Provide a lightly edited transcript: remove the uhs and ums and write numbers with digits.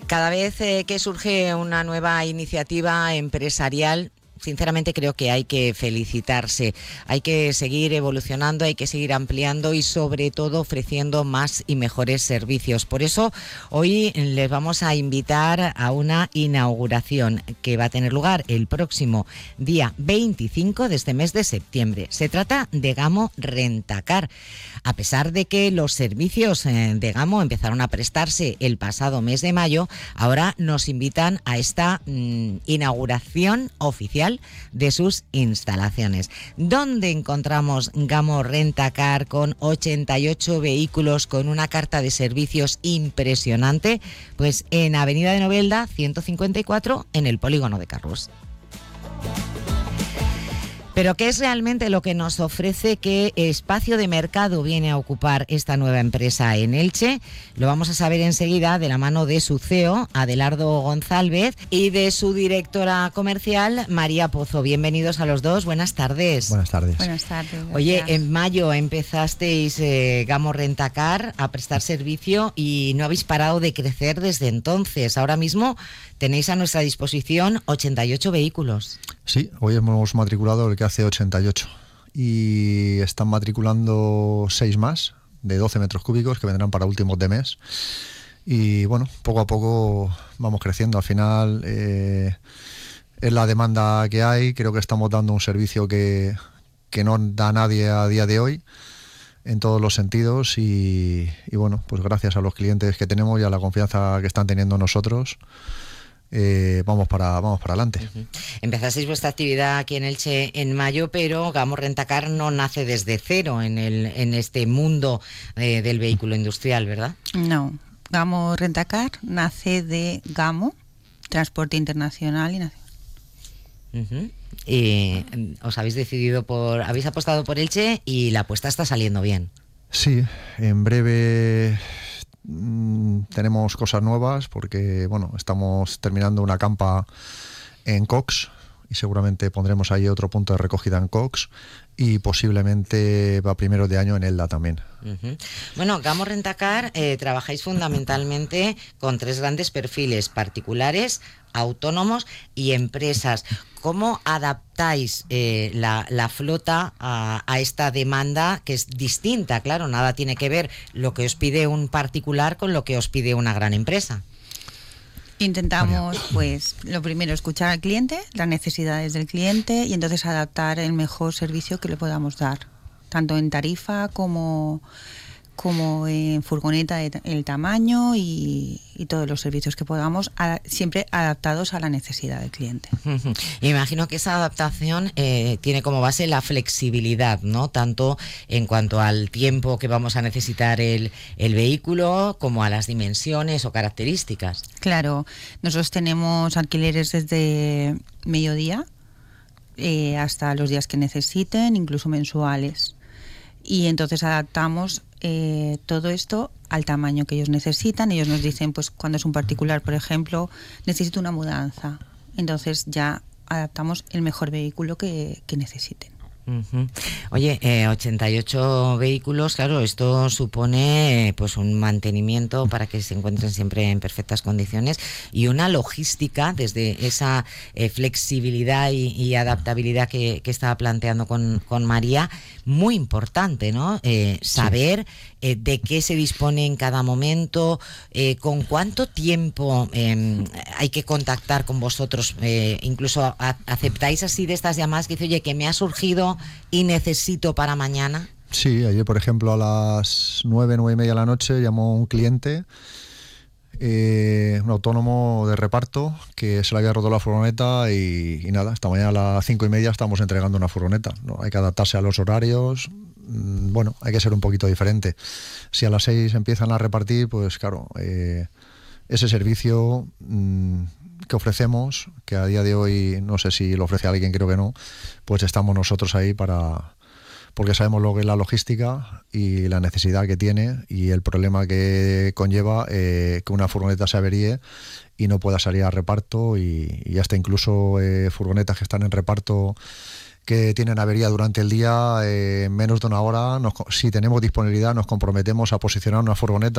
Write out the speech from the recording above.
Cada vez que surge una nueva iniciativa empresarial, sinceramente creo que hay que felicitarse, hay que seguir evolucionando, hay que seguir ampliando y sobre todo ofreciendo más y mejores servicios. Por eso hoy les vamos a invitar a una inauguración que va a tener lugar el próximo día 25 de este mes de septiembre. Se trata de Gamo Rentacar. A pesar de que los servicios de Gamo empezaron a prestarse el pasado mes de mayo, ahora nos invitan a esta inauguración oficial de sus instalaciones. ¿Dónde encontramos Gamo Rentacar con 88 vehículos, con una carta de servicios impresionante? Pues en Avenida de Novelda 154, en el Polígono de Carrús. Pero ¿qué es realmente lo que nos ofrece? ¿Qué espacio de mercado viene a ocupar esta nueva empresa en Elche? Lo vamos a saber enseguida de la mano de su CEO, Adelardo González, y de su directora comercial, María Pozo. Bienvenidos a los dos, buenas tardes. Buenas tardes. Buenas tardes. Gracias. Oye, en mayo empezasteis Gamo Rentacar a prestar servicio y no habéis parado de crecer desde entonces. Ahora mismo tenéis a nuestra disposición 88 vehículos. Sí, hoy hemos matriculado el que hace 88 y están matriculando 6 más de 12 metros cúbicos que vendrán para últimos de mes. Y bueno, poco a poco vamos creciendo. Al final es la demanda que hay. Creo que estamos dando un servicio que no da nadie a día de hoy en todos los sentidos y bueno, pues gracias a los clientes que tenemos y a la confianza que están teniendo en nosotros, vamos para adelante. Empezasteis vuestra actividad aquí en Elche en mayo, pero Gamo Rentacar no nace desde cero en este mundo del vehículo industrial, ¿verdad? No, Gamo Rentacar nace de Gamo, Transporte Internacional y Nacional. Y os habéis habéis apostado por Elche y la apuesta está saliendo bien. Sí, en breve tenemos cosas nuevas porque bueno, estamos terminando una campa en Cox y seguramente pondremos ahí otro punto de recogida en Cox y posiblemente va primero de año en Elda también. Bueno, Gamo Rentacar trabajáis fundamentalmente con 3 grandes perfiles: particulares, autónomos y empresas. ¿Cómo adaptáis la flota a esta demanda que es distinta? Claro, nada tiene que ver lo que os pide un particular con lo que os pide una gran empresa. Intentamos, pues, lo primero, escuchar al cliente, las necesidades del cliente y entonces adaptar el mejor servicio que le podamos dar, tanto en tarifa como en furgoneta, el tamaño y todos los servicios que podamos, siempre adaptados a la necesidad del cliente. Imagino que esa adaptación tiene como base la flexibilidad, ¿no? Tanto en cuanto al tiempo que vamos a necesitar el vehículo, como a las dimensiones o características. Claro, nosotros tenemos alquileres desde mediodía hasta los días que necesiten, incluso mensuales. Y entonces adaptamos todo esto al tamaño que ellos necesitan. Ellos nos dicen, pues cuando es un particular, por ejemplo, necesito una mudanza. Entonces ya adaptamos el mejor vehículo que necesiten. Oye, 88 vehículos, claro, esto supone pues un mantenimiento para que se encuentren siempre en perfectas condiciones y una logística desde esa flexibilidad y adaptabilidad que estaba planteando con María, muy importante, ¿no? Saber de qué se dispone en cada momento, con cuánto tiempo hay que contactar con vosotros, incluso aceptáis así de estas llamadas que dice, oye, que me ha surgido y necesito para mañana. Sí, ayer por ejemplo a las 9:30 de la noche llamó un cliente, un autónomo de reparto, que se le había roto la furgoneta y nada, esta mañana a las 5:30 estamos entregando una furgoneta, ¿no? Hay que adaptarse a los horarios, bueno, hay que ser un poquito diferente. Si a las 6 empiezan a repartir, pues claro, ese servicio que ofrecemos, que a día de hoy no sé si lo ofrece alguien, creo que no, pues estamos nosotros ahí porque sabemos lo que es la logística y la necesidad que tiene y el problema que conlleva que una furgoneta se averíe y no pueda salir a reparto y hasta incluso furgonetas que están en reparto que tienen avería durante el día, en menos de una hora, si tenemos disponibilidad, nos comprometemos a posicionar una furgoneta